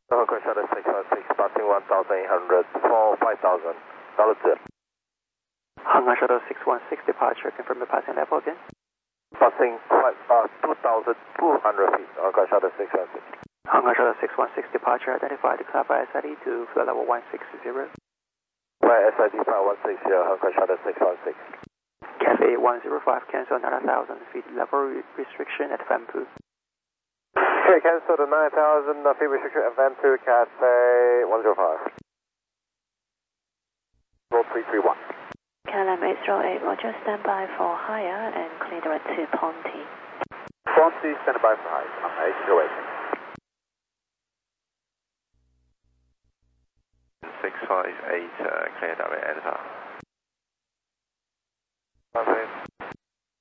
Hong Shadow 616, passing 1,800 for 5,000. Solid zero. Hong Kong Shadow 616 departure, confirm the passing level again. Passing 2,200 feet, Hong Kong Shadow 616. Hong Kong Shadow 616 departure, identified declared by SID to flight level 160. By SID 5160, Hong Kong Shadow 616. Cathay 105, cancel 9,000 feet level restriction at Vanpu. Okay, cancel the 9,000 feet restriction at Vanpu, Cathay 105. Roll 331. KLM 808, Roger, stand by for higher and clear direct to Ponty. Ponty, stand by for high, 808. 658, clear direct, enter. Okay.